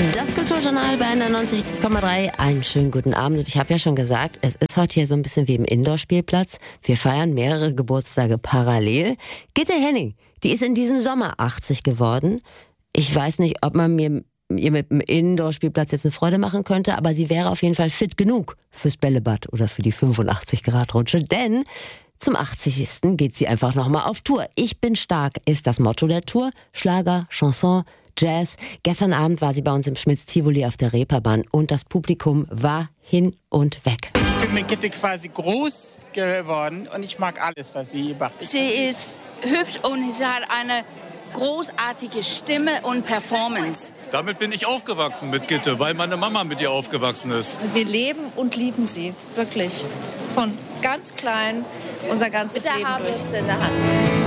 Das Kulturjournal bei 90,3. Einen schönen guten Abend. Und ich habe ja schon gesagt, es ist heute hier so ein bisschen wie im Indoor-Spielplatz. Wir feiern mehrere Geburtstage parallel. Gitte Henning, die ist in diesem Sommer 80 geworden. Ich weiß nicht, ob man ihr mit dem Indoor-Spielplatz jetzt eine Freude machen könnte, aber sie wäre auf jeden Fall fit genug fürs Bällebad oder für die 85-Grad-Rutsche, denn zum 80. geht sie einfach nochmal auf Tour. Ich bin stark ist das Motto der Tour. Schlager, Chanson, Jazz. Gestern Abend war sie bei uns im Schmitz-Tivoli auf der Reeperbahn und das Publikum war hin und weg. Ich bin mit Gitte quasi groß geworden und ich mag alles, was sie macht. Sie ist hübsch und sie hat eine großartige Stimme und Performance. Damit bin ich aufgewachsen mit Gitte, weil meine Mama mit ihr aufgewachsen ist. Also wir leben und lieben sie, wirklich. Von ganz klein unser ganzes Leben durch. Mit der Haarbürste in der Hand.